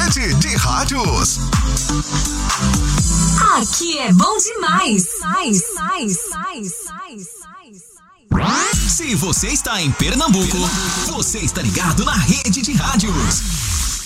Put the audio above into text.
Rede de Rádios. Aqui é bom demais. Se você está em Pernambuco, você está ligado na Rede de Rádios.